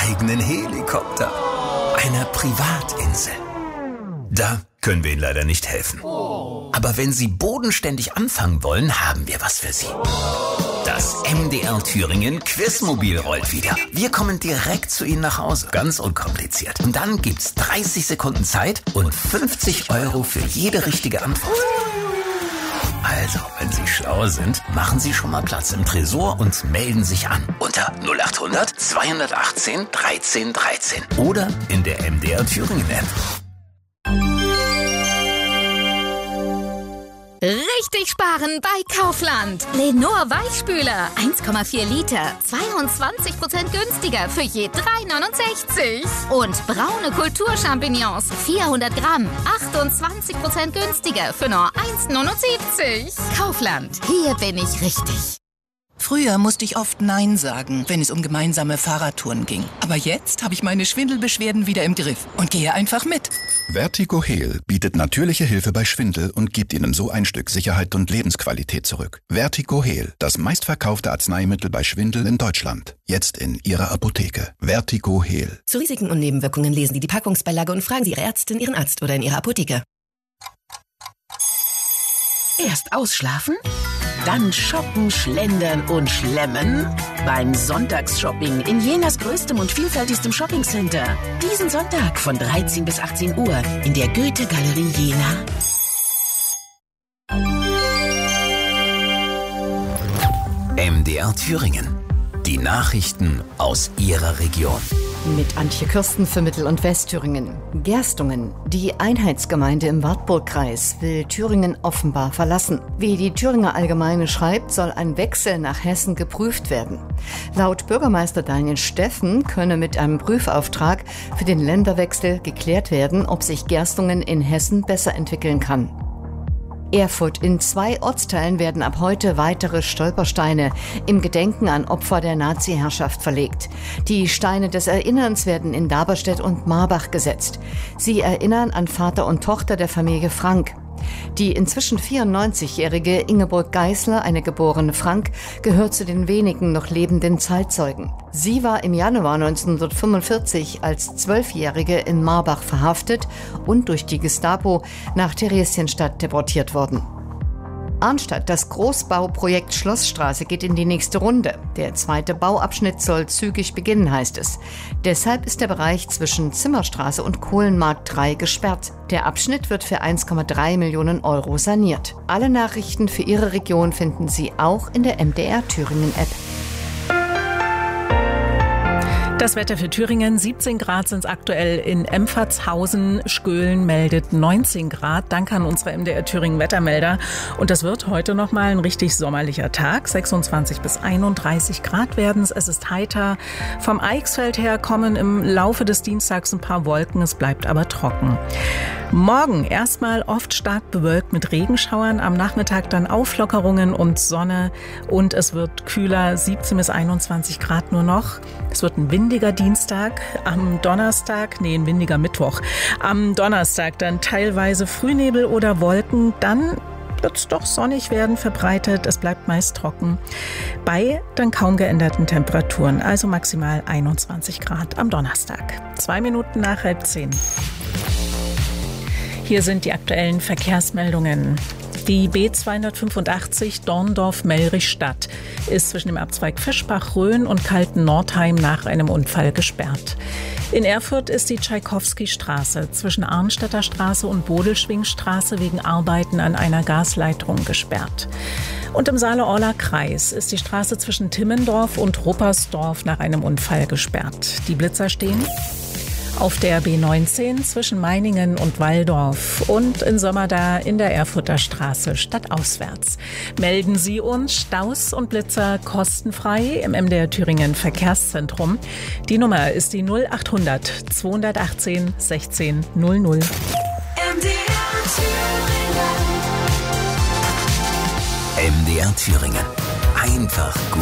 eigenen Helikopter, einer Privatinsel. Da können wir Ihnen leider nicht helfen. Aber wenn Sie bodenständig anfangen wollen, haben wir was für Sie. Das MDR Thüringen Quizmobil rollt wieder. Wir kommen direkt zu Ihnen nach Hause. Ganz unkompliziert. Und dann gibt's 30 Sekunden Zeit und 50 € für jede richtige Antwort. Also, wenn Sie schlau sind, machen Sie schon mal Platz im Tresor und melden sich an. Unter 0800 218 1313 oder in der MDR Thüringen App. Richtig sparen bei Kaufland. Lenor Weichspüler, 1,4 Liter, 22% günstiger für je 3,69. Und braune Kulturchampignons, 400 Gramm, 28% günstiger für nur 1,79. Kaufland, hier bin ich richtig. Früher musste ich oft Nein sagen, wenn es um gemeinsame Fahrradtouren ging. Aber jetzt habe ich meine Schwindelbeschwerden wieder im Griff und gehe einfach mit. Vertigo Heal bietet natürliche Hilfe bei Schwindel und gibt Ihnen so ein Stück Sicherheit und Lebensqualität zurück. Vertigo Heal, das meistverkaufte Arzneimittel bei Schwindel in Deutschland. Jetzt in Ihrer Apotheke. Vertigo Heal. Zu Risiken und Nebenwirkungen lesen Sie die Packungsbeilage und fragen Sie Ihre Ärztin, Ihren Arzt oder in Ihrer Apotheke. Erst ausschlafen, dann shoppen, schlendern und schlemmen beim Sonntagsshopping in Jenas größtem und vielfältigstem Shoppingcenter. Diesen Sonntag von 13 bis 18 Uhr in der Goethe-Galerie Jena. MDR Thüringen. Die Nachrichten aus Ihrer Region. Mit Antje Kürsten für Mittel- und Westthüringen. Gerstungen. Die Einheitsgemeinde im Wartburgkreis will Thüringen offenbar verlassen. Wie die Thüringer Allgemeine schreibt, soll ein Wechsel nach Hessen geprüft werden. Laut Bürgermeister Daniel Steffen könne mit einem Prüfauftrag für den Länderwechsel geklärt werden, ob sich Gerstungen in Hessen besser entwickeln kann. Erfurt. In 2 Ortsteilen werden ab heute weitere Stolpersteine im Gedenken an Opfer der Nazi-Herrschaft verlegt. Die Steine des Erinnerns werden in Daberstedt und Marbach gesetzt. Sie erinnern an Vater und Tochter der Familie Frank. Die inzwischen 94-jährige Ingeborg Geisler, eine geborene Frank, gehört zu den wenigen noch lebenden Zeitzeugen. Sie war im Januar 1945 als 12-Jährige in Marbach verhaftet und durch die Gestapo nach Theresienstadt deportiert worden. Arnstadt, das Großbauprojekt Schlossstraße geht in die nächste Runde. Der 2. Bauabschnitt soll zügig beginnen, heißt es. Deshalb ist der Bereich zwischen Zimmerstraße und Kohlenmarkt 3 gesperrt. Der Abschnitt wird für 1,3 Millionen € saniert. Alle Nachrichten für Ihre Region finden Sie auch in der MDR Thüringen App. Das Wetter für Thüringen, 17 Grad sind es aktuell in Empfatshausen. Schkölen meldet 19 Grad. Danke an unsere MDR Thüringen Wettermelder. Und das wird heute nochmal ein richtig sommerlicher Tag. 26 bis 31 Grad werden es. Es ist heiter. Vom Eichsfeld her kommen im Laufe des Dienstags ein paar Wolken. Es bleibt aber trocken. Morgen erstmal oft stark bewölkt mit Regenschauern. Am Nachmittag dann Auflockerungen und Sonne. Und es wird kühler, 17 bis 21 Grad nur noch. Es wird ein windiger Dienstag. Am Donnerstag, ein windiger Mittwoch. Am Donnerstag dann teilweise Frühnebel oder Wolken. Dann wird es doch sonnig werden, verbreitet. Es bleibt meist trocken. Bei dann kaum geänderten Temperaturen. Also maximal 21 Grad am Donnerstag. 2 Minuten nach 9:30. Hier sind die aktuellen Verkehrsmeldungen. Die B285 Dorndorf-Mellrich-Stadt ist zwischen dem Abzweig Fischbach-Rhön und Kalten-Nordheim nach einem Unfall gesperrt. In Erfurt ist die Tschaikowski-Straße zwischen Arnstädter Straße und Bodelschwingstraße wegen Arbeiten an einer Gasleitung gesperrt. Und im Saale-Orla-Kreis ist die Straße zwischen Timmendorf und Ruppersdorf nach einem Unfall gesperrt. Die Blitzer stehen auf der B19 zwischen Meiningen und Walldorf und in Sömmerda in der Erfurter Straße stadtauswärts. Melden Sie uns Staus und Blitzer kostenfrei im MDR Thüringen Verkehrszentrum. Die Nummer ist die 0800 218 16 00. MDR Thüringen. MDR Thüringen. Einfach gut.